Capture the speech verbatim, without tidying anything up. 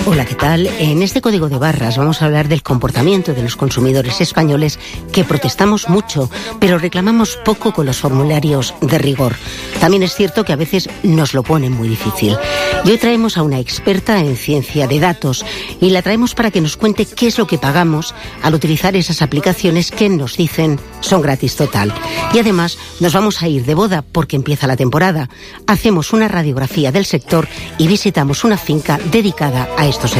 Hola, ¿qué tal? En este código de barras vamos a hablar del comportamiento de los consumidores españoles que protestamos mucho, pero reclamamos poco con los formularios de rigor. También es cierto que a veces nos lo ponen muy difícil. Y hoy traemos a una experta en ciencia de datos y la traemos para que nos cuente qué es lo que pagamos al utilizar esas aplicaciones que nos dicen son gratis total. Y además nos vamos a ir de boda porque empieza la temporada. Hacemos una radiografía del sector y visitamos una finca dedicada a estos